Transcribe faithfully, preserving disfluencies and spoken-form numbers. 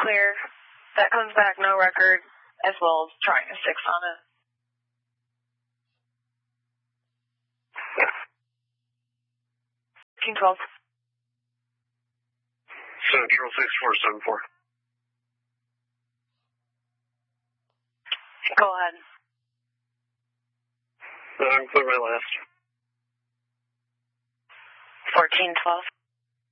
clear. That comes back no record, as well as trying a six on it. King twelve. Central six four seven four. Go ahead. I'm clear my last. fourteen twelve.